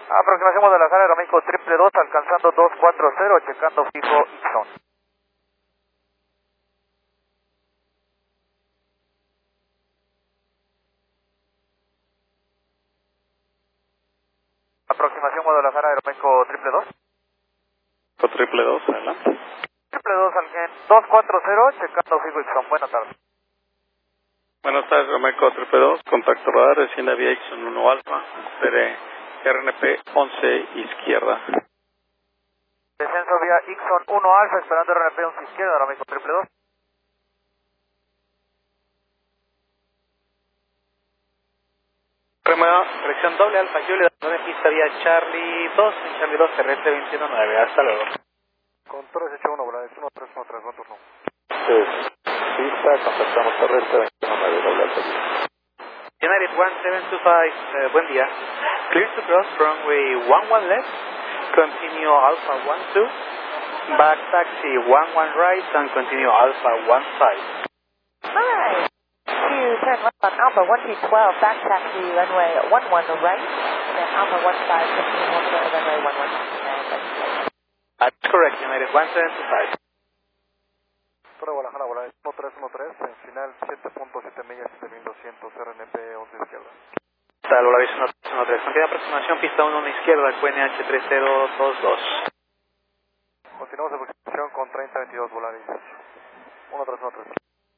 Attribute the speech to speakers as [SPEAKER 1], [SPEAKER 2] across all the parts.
[SPEAKER 1] Aproximación Guadalajara, Aeroméxico 222, alcanzando 240, checando fijo Ixon. Aproximación Guadalajara, Aeroméxico 222.
[SPEAKER 2] 222, adelante.
[SPEAKER 1] 222, alguien 240, checando fijo Ixon. Buenas tardes.
[SPEAKER 2] Buenas tardes, Aeroméxico 222, contacto radar, recién Aviation 1 Alfa, RNP 11 izquierda.
[SPEAKER 1] Descenso vía Ixon 1 Alfa, esperando RNP 11 izquierda, Aeroméxico 222.
[SPEAKER 3] Corrección doble Alfa Julia, de pista vía Charlie 2, en Charlie 2, terrestre 219, hasta luego.
[SPEAKER 1] Con 381, Volaris 1313, buen turno.
[SPEAKER 2] Pista, contactamos terrestre 219, doble Alfa Julia.
[SPEAKER 3] United 1725, buen día. Clear to cross runway 11 left, continue Alpha 12, back taxi 11 right, and continue Alpha 15.
[SPEAKER 4] Hi. You turn left on Alpha 1212, back taxi runway 11 right, and Alpha 15, continue runway 11.
[SPEAKER 3] That's correct, United 1725.
[SPEAKER 1] Torre Guadalajara, Volaris 1313, en final 7.7 millas, 7200, RNP 11 izquierda.
[SPEAKER 3] Tal, Volaris 1313, cantidad de aproximación, pista 1 a izquierda, QNH 3022.
[SPEAKER 1] Continuamos aproximación con 3022, Volaris 1313.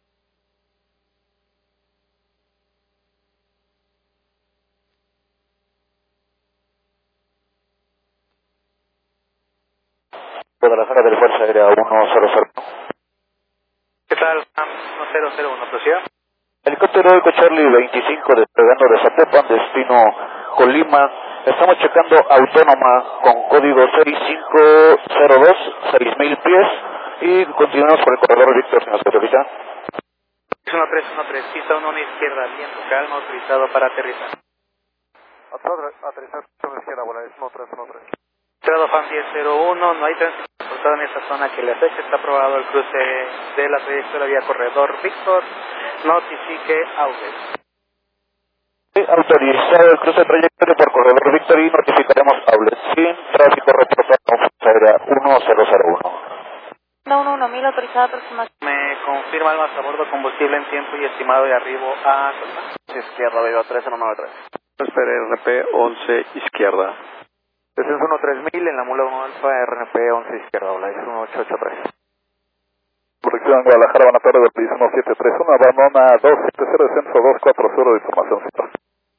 [SPEAKER 2] Guadalajara del Fuerza Aérea 100.
[SPEAKER 3] ¿Qué tal? 1001, proceda.
[SPEAKER 2] Helicóptero Eco Charlie 25 despegando de Zapopan, destino Colima. Estamos checando autónoma con código 6502, 6000 pies y continuamos por el corredor Víctor, señor capitán.
[SPEAKER 3] 1313, pista 1 a izquierda, viento calma, autorizado para aterrizar.
[SPEAKER 1] Aterrizar a la izquierda, Volaris 1313.
[SPEAKER 3] Entrado FAM 1001, no hay tránsito transportado en esta zona que le afecte, está aprobado el cruce de la trayectoria vía corredor Víctor, notifique Augusto.
[SPEAKER 2] Autorizado el cruce de trayectoria por corredor Víctor y notificaremos Aulet sin tráfico reportado con Fuerza Aérea 1001.
[SPEAKER 4] No, 1000 autorizada aproximación.
[SPEAKER 3] Me confirma almas a bordo, combustible en tiempo y estimado de arribo a
[SPEAKER 1] Izquierda, Viva 3193.
[SPEAKER 2] Espera RP 11 izquierda.
[SPEAKER 1] Descenso 13000 en la mula 1 Alfa, RNP 11 izquierda, Volaris 1883.
[SPEAKER 2] Corrección Guadalajara, buena tarde, del piso 1731, abandona 270, descenso 240 de información cita.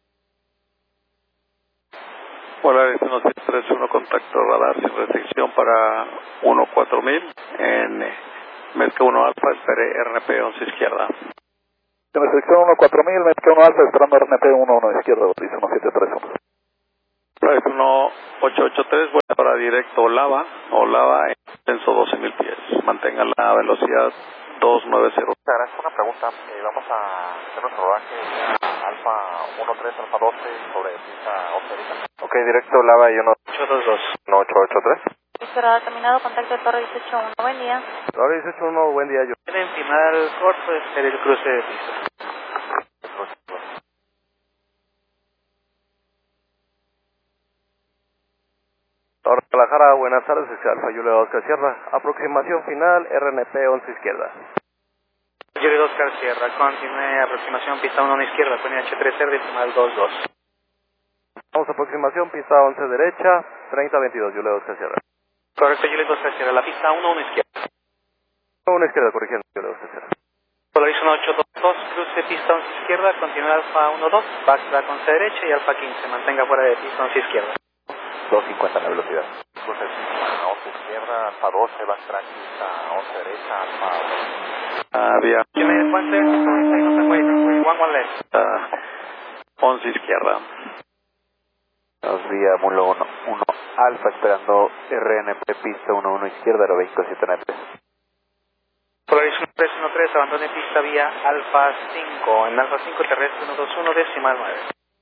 [SPEAKER 2] Volaris 1731, contacto radar sin restricción para 14000 en Mezca 1 Alfa, espere RNP 11 izquierda. Sin restricción 14000, Mezca 1 Alfa, esperando RNP 11 izquierda, del piso 1731. Volaris 1883, vuela para directo Olava, en descenso 12.000 pies. Mantenga la velocidad 290.
[SPEAKER 1] Te agradezco una pregunta. Vamos a hacer nuestro rodaje Alfa 13, Alfa 12 sobre pista 11 ahorita. Ok, directo Olava y
[SPEAKER 3] 822.
[SPEAKER 1] 1883.
[SPEAKER 4] Esperado terminado, contacto de Torre 181, buen día.
[SPEAKER 1] Torre 181, buen día.
[SPEAKER 3] En final corto es el cruce de pista.
[SPEAKER 1] Torre Guadalajara, buenas tardes, es Alfa Julia Oscar Sierra. Aproximación final, RNP 11 izquierda.
[SPEAKER 3] Yuri Oscar Sierra, continúe aproximación pista 1 a izquierda, QNH 30 decimal 22.
[SPEAKER 1] Vamos a aproximación, pista 11 derecha, 3022, Julia Oscar Sierra.
[SPEAKER 3] Correcto, Yuri Oscar Sierra, la pista 1 a izquierda.
[SPEAKER 1] 1 izquierda, corrigiendo, Julia Oscar Sierra.
[SPEAKER 3] Polaris 1822, cruce pista 11 izquierda, continúa Alfa 12, backtrack 11 derecha y Alfa 15, mantenga fuera de pista 11 izquierda.
[SPEAKER 1] 250 en la velocidad. Cruce pista 11 izquierda, Alfa 12, backtrack pista 11 derecha, Alfa 12.
[SPEAKER 2] Vía
[SPEAKER 3] Tiene puente, 11 left.
[SPEAKER 2] 11 izquierda.
[SPEAKER 1] Vía Mulo 1 Alfa, esperando RNP pista 11 izquierda, Aeroméxico 793.
[SPEAKER 3] Polaris 1313, abandone pista vía Alfa 5, en Alfa 5 terrestre 121 decimal 9.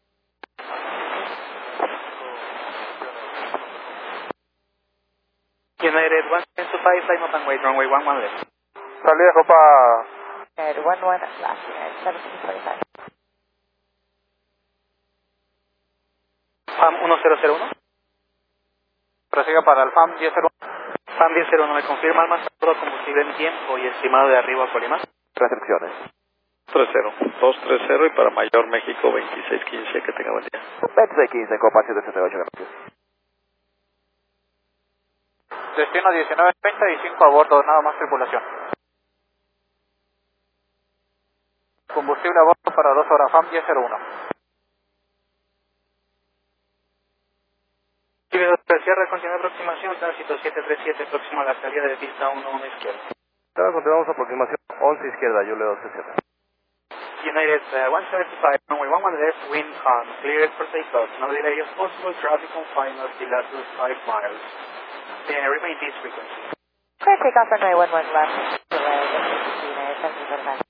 [SPEAKER 3] United 125, flight mode and wait, runway 11 left.
[SPEAKER 1] Salida, copa.
[SPEAKER 4] United 11 last United 1725.
[SPEAKER 3] FAM 1001.
[SPEAKER 1] Prosiga para el FAM 1001.
[SPEAKER 3] FAM 1001, ¿me confirma almacenado combustible en tiempo y estimado de arriba a Colima?
[SPEAKER 1] Recepciones.
[SPEAKER 2] 230 y para Mayor México 2615, que tenga buen día.
[SPEAKER 1] 2615, Copa 778, gracias. Destino 1930 y 5 a bordo, nada más tripulación. Combustible a bordo para 2 horas, FAM 1001.
[SPEAKER 3] Cierre, continúa aproximación, tránsito 737, próximo a la salida de pista 11 izquierda.
[SPEAKER 1] Ahora continuamos aproximación 11 izquierda, yo leo 67.
[SPEAKER 3] United 175, runway 11 left, wind on, cleared for takeoff, no delay if possible, traffic confinement the last 5 miles. Remain this frequency.
[SPEAKER 4] Clear takeoff runway 11 left, delay, United 175.